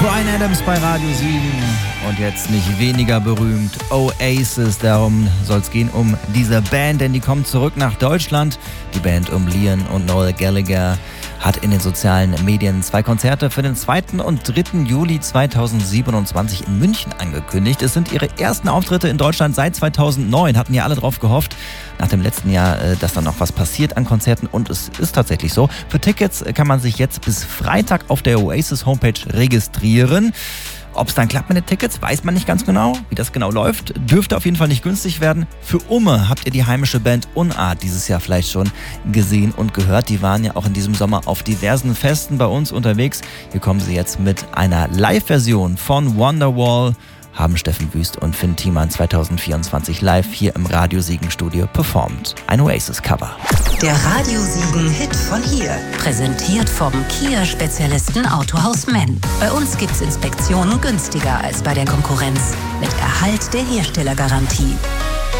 Bryan Adams bei Radio 7 und jetzt nicht weniger berühmt, Oasis. Darum soll es gehen, um diese Band, denn die kommt zurück nach Deutschland. Die Band um Liam und Noel Gallagher hat in den sozialen Medien 2 Konzerte für den 2. und 3. Juli 2027 in München angekündigt. Es sind ihre ersten Auftritte in Deutschland seit 2009. Hatten ja alle drauf gehofft, nach dem letzten Jahr, dass dann noch was passiert an Konzerten. Und es ist tatsächlich so. Für Tickets kann man sich jetzt bis Freitag auf der Oasis Homepage registrieren. Ob es dann klappt mit den Tickets, weiß man nicht ganz genau. Wie das genau läuft, dürfte auf jeden Fall nicht günstig werden. Für Umme habt ihr die heimische Band Unart dieses Jahr vielleicht schon gesehen und gehört. Die waren ja auch in diesem Sommer auf diversen Festen bei uns unterwegs. Hier kommen sie jetzt mit einer Live-Version von Wonderwall. Haben Steffen Wüst und Finn Thiemann 2024 live hier im Radio Siegen Studio performt. Ein Oasis-Cover. Der Radio Siegen Hit von hier. Präsentiert vom Kia-Spezialisten Autohaus Menn. Bei uns gibt's Inspektionen günstiger als bei der Konkurrenz. Mit Erhalt der Herstellergarantie.